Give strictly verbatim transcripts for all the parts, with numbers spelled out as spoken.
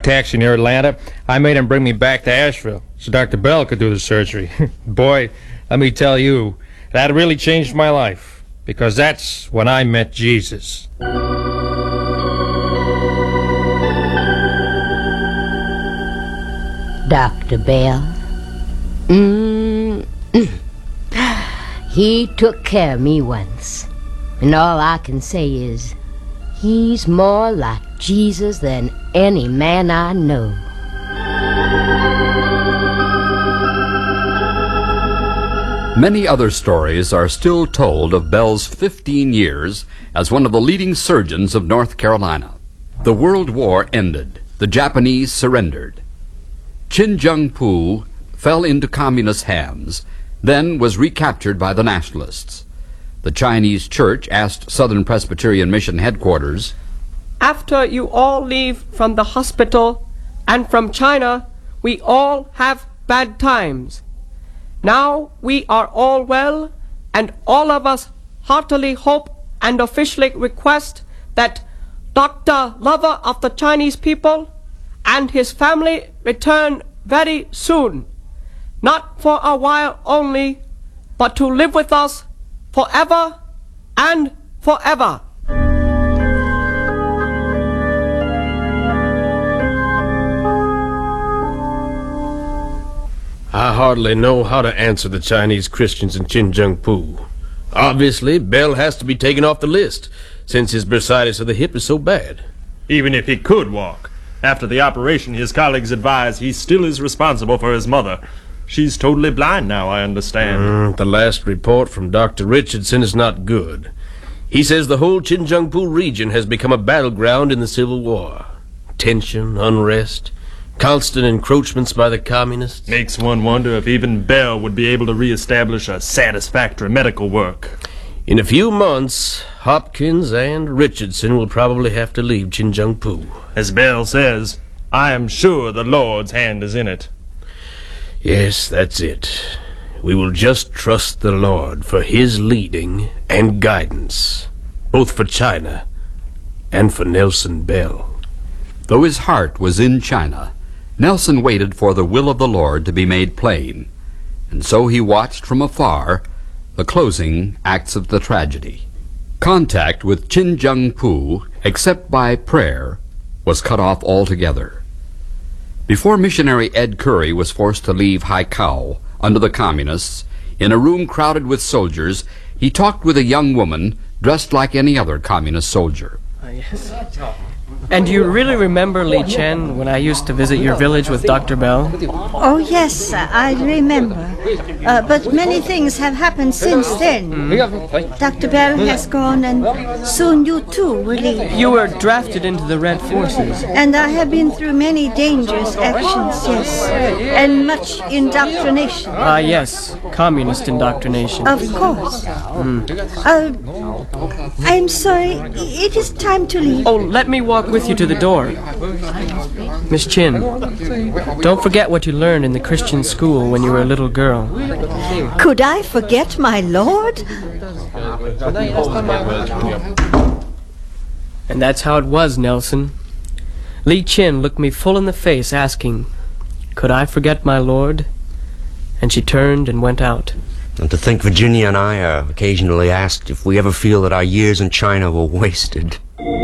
taxi near Atlanta, I made him bring me back to Asheville so Doctor Bell could do the surgery. Boy, let me tell you, that really changed my life, because that's when I met Jesus. Doctor Bell. Mm. He took care of me once. And all I can say is, he's more like Jesus than any man I know. Many other stories are still told of Bell's fifteen years as one of the leading surgeons of North Carolina. The World War ended. The Japanese surrendered. Chin Jung Poo fell into communist hands, then was recaptured by the nationalists. The Chinese church asked Southern Presbyterian Mission headquarters, "After you all leave from the hospital and from China, we all have bad times. Now we are all well, and all of us heartily hope and officially request that Doctor Lover of the Chinese people and his family return very soon, not for a while only, but to live with us forever and forever." I hardly know how to answer the Chinese Christians in Chin Jung Poo. Obviously, Bell has to be taken off the list, since his bursitis of the hip is so bad. Even if he could walk, after the operation, his colleagues advise he still is responsible for his mother. She's totally blind now, I understand. Mm, the last report from Doctor Richardson is not good. He says the whole Chin Jung Poo region has become a battleground in the Civil War. Tension, unrest, constant encroachments by the communists. Makes one wonder if even Bell would be able to reestablish a satisfactory medical work. In a few months, Hopkins and Richardson will probably have to leave Chin Jung Poo. As Bell says, I am sure the Lord's hand is in it. Yes, that's it. We will just trust the Lord for his leading and guidance, both for China and for Nelson Bell. Though his heart was in China, Nelson waited for the will of the Lord to be made plain, and so he watched from afar the closing acts of the tragedy. Contact with Chin Jung Poo, except by prayer, was cut off altogether. Before missionary Ed Curry was forced to leave Haikou under the communists, in a room crowded with soldiers, he talked with a young woman dressed like any other communist soldier. Uh, yes. And do you really remember, Li Chen, when I used to visit your village with Doctor Bell? Oh, yes, I remember. Uh, but many things have happened since then. Mm. Doctor Bell has gone, and soon you too will leave. You were drafted into the Red Forces. And I have been through many dangerous actions, yes. And much indoctrination. Ah, uh, yes. Communist indoctrination. Of course. Mm. Uh, I'm sorry. It is time to leave. Oh, let me walk with you to the door. Miss Chin, don't forget what you learned in the Christian school when you were a little girl. Could I forget my Lord? And that's how it was, Nelson. Li Chen looked me full in the face, asking, "Could I forget my Lord?" And she turned and went out. And to think Virginia and I are occasionally asked if we ever feel that our years in China were wasted.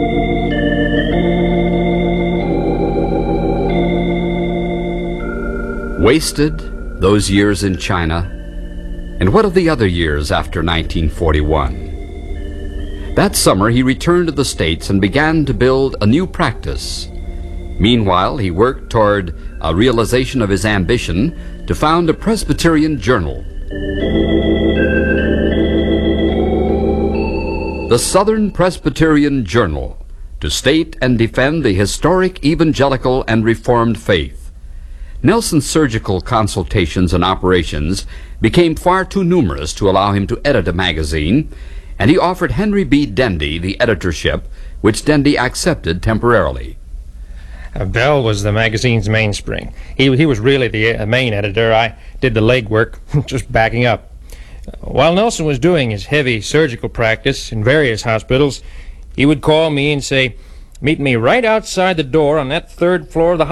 Wasted, those years in China, and what of the other years after nineteen forty-one? That summer he returned to the States and began to build a new practice. Meanwhile, he worked toward a realization of his ambition to found a Presbyterian journal. The Southern Presbyterian Journal, to state and defend the historic evangelical and Reformed faith. Nelson's surgical consultations and operations became far too numerous to allow him to edit a magazine, and he offered Henry B. Dendy the editorship, which Dendy accepted temporarily. Uh, Bell was the magazine's mainspring. He, he was really the uh, main editor. I did the legwork, just backing up. While Nelson was doing his heavy surgical practice in various hospitals, he would call me and say, "Meet me right outside the door on that third floor of the